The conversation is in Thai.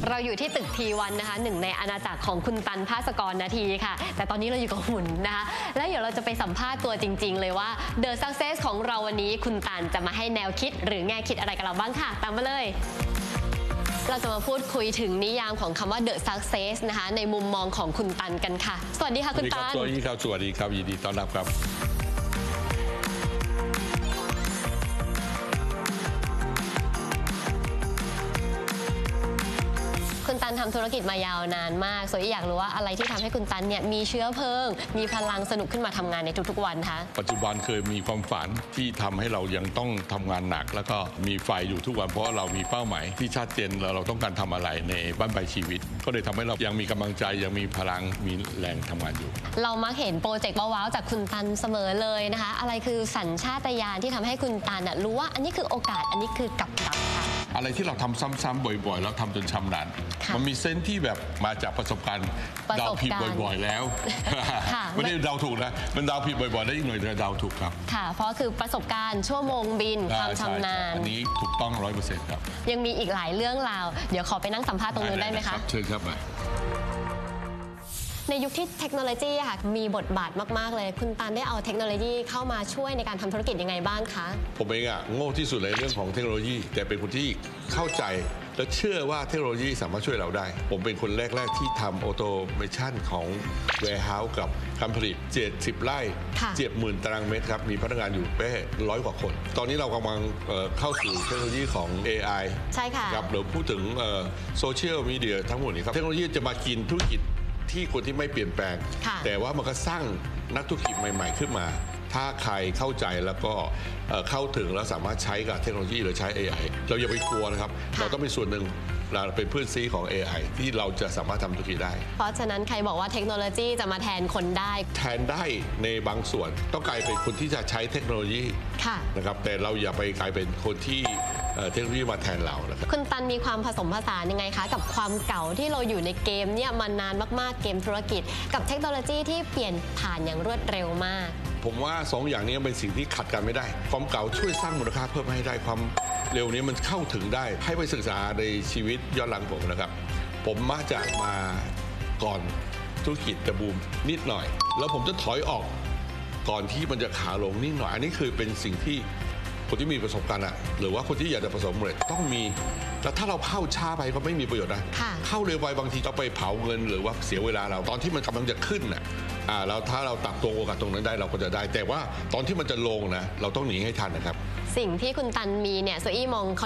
เราอยู่ที่ตึกทีวันนะคะหนึ่งในอาณาจักรของคุณตันภาสกรนาทีค่ะแต่ตอนนี้เราอยู่กับหุ่นนะคะแล้วเดี๋ยวเราจะไปสัมภาษณ์ตัวจริงๆเลยว่า The Success ของเราวันนี้คุณตันจะมาให้แนวคิดหรือแง่คิดอะไรกับเราบ้างค่ะตามมาเลยเราจะมาพูดคุยถึงนิยามของคำว่า The Success นะคะในมุมมองของคุณตันกันค่ะสวัสดีค่ะคุณตันสวัสดีครับยินดีต้อนรับครับคุณตันทำธุรกิจมายาวนานมากโซอี้อยากรู้ว่าอะไรที่ทำให้คุณตันเนี่ยมีเชื้อเพลิงมีพลังสนุกขึ้นมาทำงานในทุกๆวันคะปัจจุบันเคยมีความฝันที่ทำให้เรายังต้องทำงานหนักแล้วก็มีไฟอยู่ทุกวันเพราะเรามีเป้าหมายที่ชัดเจนเราต้องการทำอะไรในบ้านปลายชีวิตก็เลยทำให้เรายังมีกำลังใจยังมีพลังมีแรงทำงานอยู่เรามักเห็นโปรเจกต์ว้าวๆจากคุณตันเสมอเลยนะคะอะไรคือสัญชาตญาณที่ทำให้คุณตันรู้ว่าอันนี้คือโอกาสอันนี้คือกับดักค่ะอะไรที่เราทำซ้ำๆบ่อยๆแล้วทำจนชำนาญมันมีเส้นที่แบบมาจากประสบการณ์เดาผิดบ่อยๆแล้วไม่ได้เดาถูกนะมันเดาผิดบ่อยๆแล้วอีกหน่อยจะเดาถูกครับค่ะเพราะคือประสบการณ์ชั่วโมงบินความชำนาญอันนี้ถูกต้อง 100% ครับยังมีอีกหลายเรื่องราวเดี๋ยวขอไปนั่งสัมภาษณ์ตรงนู้นได้ไหมคะเชิญครับในยุคที่เทคโนโลยีค่ะมีบทบาทมากๆเลยคุณตันได้เอาเทคโนโลยีเข้ามาช่วยในการทำธุรกิจยังไงบ้างคะผมเองโง่ที่สุดในเรื่องของเทคโนโลยีแต่เป็นคนที่เข้าใจและเชื่อว่าเทคโนโลยีสามารถช่วยเราได้ผมเป็นคนแรกๆที่ทำออโตเมชันของ warehouse กับการผลิต70 ไร่ 70,000 ตารางเมตรครับมีพนักงานอยู่แค่100 กว่าคนตอนนี้เรากำลังเข้าสู่เทคโนโลยีของ AI ใช่ค่ะครับเดี๋ยวพูดถึงโซเชียลมีเดียทั้งหมดนี้ครับเทคโนโลยีจะมากินธุรกิจที่คนที่ไม่เปลี่ยนแปลงแต่ว่ามันก็สร้างนักธุรกิจใหม่ๆขึ้นมาถ้าใครเข้าใจแล้วก็เข้าถึงแล้วสามารถใช้กับเทคโนโลยีหรือใช้ AI เราอย่าไปกลัวนะครับเราต้องเป็นส่วนหนึ่งเราเป็นเพื่อนซีของ AI ที่เราจะสามารถทำธุรกิจได้เพราะฉะนั้นใครบอกว่าเทคโนโลยีจะมาแทนคนได้แทนได้ในบางส่วนต้องกลายเป็นคนที่จะใช้เทคโนโลยีนะครับแต่เราอย่าไปกลายเป็นคนที่เทคโนโลยีมาแทนเรานะครับคุณตันมีความผสมผสานยังไงคะกับความเก่าที่เราอยู่ในเกมเนี่ยมานานมากๆเกมธุรกิจกับเทคโนโลยีที่เปลี่ยนผ่านอย่างรวดเร็วมากผมว่า2 อย่างนี้เป็นสิ่งที่ขัดกันไม่ได้ความเก่าช่วยสร้างมูลค่าเพิ่มให้ได้ความเร็วนี้มันเข้าถึงได้ให้ไปศึกษาในชีวิตย้อนหลังผมนะครับผมมักจะมาก่อนธุรกิจจะบูมนิดหน่อยแล้วผมจะถอยออกก่อนที่มันจะขาลงนิดหน่อยอันนี้คือเป็นสิ่งที่คนที่มีประสบการณ์หรือว่าคนที่อยากจะประสบความสำเร็จต้องมีแต่ถ้าเราเข้าช้าไปก็ไม่มีประโยชน์นะเข้าเร็วไปบางทีจะไปเผาเงินหรือว่าเสียเวลาเราตอนที่มันกำลังจะขึ้นแล้วถ้าเราตักตวงโอกาสตรงนั้นได้เราก็จะได้แต่ว่าตอนที่มันจะลงนะเราต้องหนีให้ทันนะครับสิ่งที่คุณตันมีเนี่ยโซอี้มอง